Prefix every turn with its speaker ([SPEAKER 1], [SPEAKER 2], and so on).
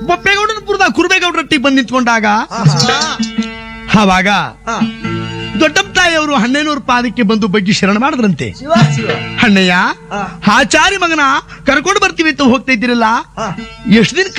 [SPEAKER 1] ಬೊಪ್ಪೇಗೌಡನಪುರದ ಕುರುಬೇಗೌಡರಟ್ಟಿಗೆ ಬಂದು ನಿಂತ್ಕೊಂಡಾಗ ಆವಾಗ ದೊಡ್ಡಪ್ಪ ತಾಯಿಯವರು ಹಣ್ಣೇನೂರು ಪಾದಕ್ಕೆ ಬಂದು ಬಗ್ಗಿ ಶರಣ ಮಾಡಿದ್ರಂತೆ. ಅಣ್ಣಯ್ಯ, ಆಚಾರಿ ಮಗನ ಕರ್ಕೊಂಡು ಬರ್ತೀವಿ ಅಂತ ಹೋಗ್ತಾ ಇದ್ದೀರಲ್ಲ, ಎಷ್ಟು ದಿನ